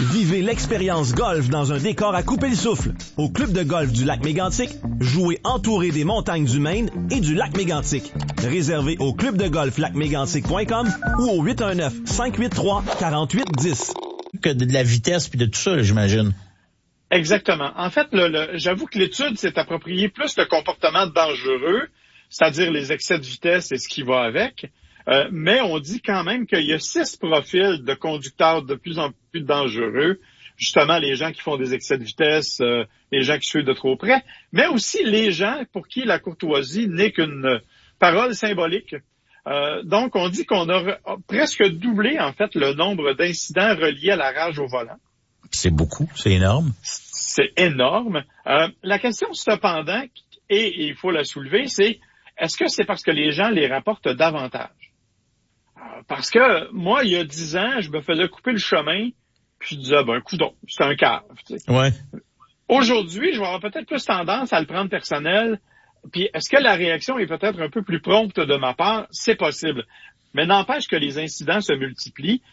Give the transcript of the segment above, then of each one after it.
Vivez l'expérience golf dans un décor à couper le souffle. Au club de golf du lac Mégantic, jouez entouré des montagnes du Maine et du lac Mégantic. Réservé au clubdegolflacmégantic.com ou au 819-583-4810. Que de la vitesse puis de tout ça, là, j'imagine. Exactement. En fait, j'avoue que l'étude s'est appropriée plus le comportement dangereux, c'est-à-dire les excès de vitesse et ce qui va avec. Mais on dit quand même qu'il y a 6 profils de conducteurs de plus en plus dangereux. Justement, les gens qui font des excès de vitesse, les gens qui suivent de trop près, mais aussi les gens pour qui la courtoisie n'est qu'une parole symbolique. Donc, on dit qu'on a presque doublé, en fait, le nombre d'incidents reliés à la rage au volant. C'est beaucoup, c'est énorme. C'est énorme. La question, cependant, et il faut la soulever, c'est est-ce que c'est parce que les gens les rapportent davantage? Parce que moi, il y a 10 ans, je me faisais couper le chemin, puis je disais, coudonc, c'est un cave. Tu sais. Ouais. Aujourd'hui, je vais avoir peut-être plus tendance à le prendre personnel. Puis est-ce que la réaction est peut-être un peu plus prompte de ma part? C'est possible. Mais n'empêche que les incidents se multiplient.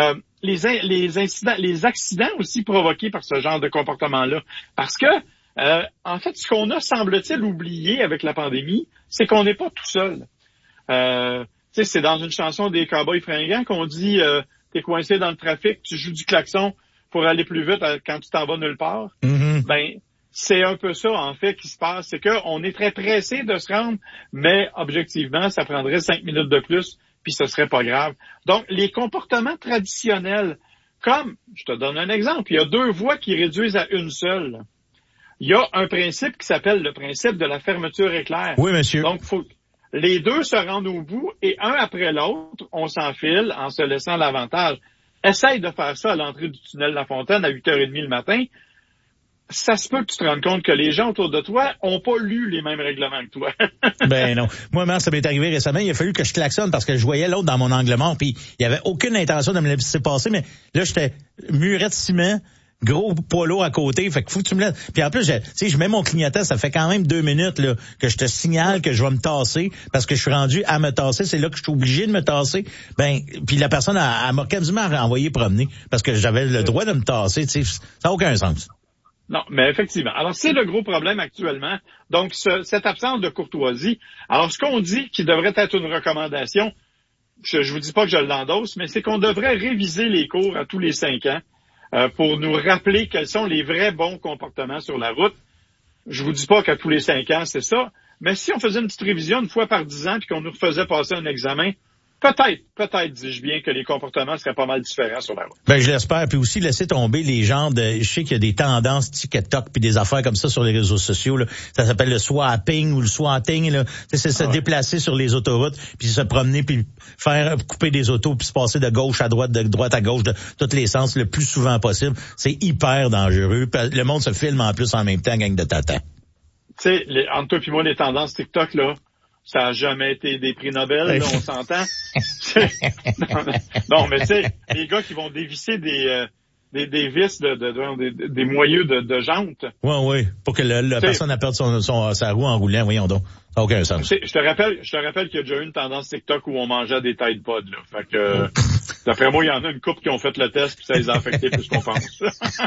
Les accidents aussi provoqués par ce genre de comportement-là. Parce que, en fait, ce qu'on a, semble-t-il, oublié avec la pandémie, c'est qu'on n'est pas tout seul. Tu sais, c'est dans une chanson des Cowboys fringants qu'on dit t'es coincé dans le trafic, tu joues du klaxon pour aller plus vite quand tu t'en vas nulle part. Mm-hmm. Ben, c'est un peu ça, en fait, qui se passe. C'est qu'on est très pressé de se rendre, mais objectivement, ça prendrait 5 minutes de plus, puis ce serait pas grave. Donc, les comportements traditionnels, comme, je te donne un exemple, il y a 2 voies qui réduisent à une seule. Il y a un principe qui s'appelle le principe de la fermeture éclair. Oui, monsieur. Donc, les 2 se rendent au bout et un après l'autre, on s'enfile en se laissant l'avantage. Essaye de faire ça à l'entrée du tunnel La Fontaine à 8h30 le matin. Ça se peut que tu te rendes compte que les gens autour de toi ont pas lu les mêmes règlements que toi. Ben non. Moi, ça m'est arrivé récemment. Il a fallu que je klaxonne parce que je voyais l'autre dans mon angle mort, puis il y avait aucune intention de me laisser passer, mais là, j'étais muret de ciment, gros poids lourd à côté, fait que faut que tu me laisses. Puis en plus, je mets mon clignotant, ça fait quand même 2 minutes là que je te signale que je vais me tasser parce que je suis rendu à me tasser, c'est là que je suis obligé de me tasser. Ben, puis la personne elle m'a quasiment envoyé promener parce que j'avais le droit de me tasser, tu sais, ça n'a aucun sens. Non, mais effectivement. Alors, c'est le gros problème actuellement. Donc, cette absence de courtoisie. Alors, ce qu'on dit qui devrait être une recommandation, je vous dis pas que je l'endosse, mais c'est qu'on devrait réviser les cours à tous les 5 ans pour nous rappeler quels sont les vrais bons comportements sur la route. Je vous dis pas qu'à tous les 5 ans, c'est ça, mais si on faisait une petite révision une fois par 10 ans puis qu'on nous refaisait passer un examen, peut-être, dis-je bien, que les comportements seraient pas mal différents sur la route. Ben, je l'espère. Puis aussi, laisser tomber les genres je sais qu'il y a des tendances TikTok puis des affaires comme ça sur les réseaux sociaux, là. Ça s'appelle le swapping ou le swatting, là. C'est se déplacer sur les autoroutes puis se promener puis faire couper des autos puis se passer de gauche à droite, de droite à gauche, de tous les sens le plus souvent possible. C'est hyper dangereux. Le monde se filme en plus en même temps, gang de tata. Tu sais, entre toi et moi, les tendances TikTok, là, ça a jamais été des prix Nobel, là, on s'entend. non, mais tu sais, les gars qui vont dévisser des vis des moyeux de jantes. Oui, pour que la personne perde sa roue en roulant, voyons donc. Ça n'a aucun sens. Je te rappelle qu'il y a déjà eu une tendance TikTok où on mangeait des Tide Pods, là. Fait que, d'après moi, il y en a une couple qui ont fait le test puis ça les a affectés plus qu'on pense.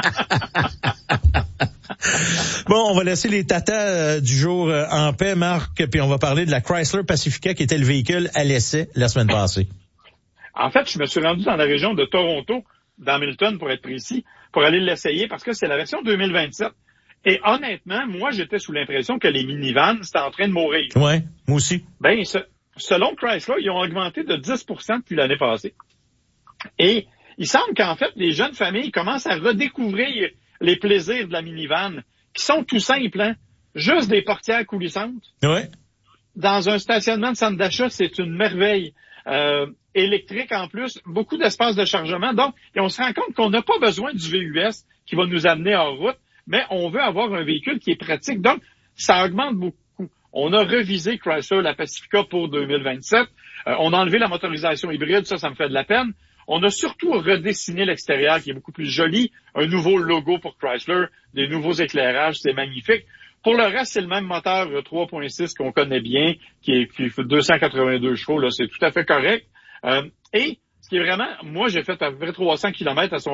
Bon, on va laisser les tatas du jour en paix, Marc, puis on va parler de la Chrysler Pacifica qui était le véhicule à l'essai la semaine passée. En fait, je me suis rendu dans la région de Toronto, d'Hamilton pour être précis, pour aller l'essayer parce que c'est la version 2027. Et honnêtement, moi, j'étais sous l'impression que les minivans, c'était en train de mourir. Ouais, moi aussi. Ben, selon Chrysler, ils ont augmenté de 10% depuis l'année passée. Et il semble qu'en fait, les jeunes familles commencent à redécouvrir les plaisirs de la minivan, qui sont tout simples, hein? Juste des portières coulissantes. Ouais. Dans un stationnement de centre d'achat, c'est une merveille. Électrique en plus, beaucoup d'espace de chargement. Donc, et on se rend compte qu'on n'a pas besoin du VUS qui va nous amener en route, mais on veut avoir un véhicule qui est pratique. Donc, ça augmente beaucoup. On a revisé Chrysler, la Pacifica pour 2027. On a enlevé la motorisation hybride, ça me fait de la peine. On a surtout redessiné l'extérieur qui est beaucoup plus joli, un nouveau logo pour Chrysler, des nouveaux éclairages, c'est magnifique. Pour le reste, c'est le même moteur 3.6 qu'on connaît bien, qui fait 282 chevaux, là, c'est tout à fait correct. Et ce qui est vraiment, moi j'ai fait à peu près 300 km à son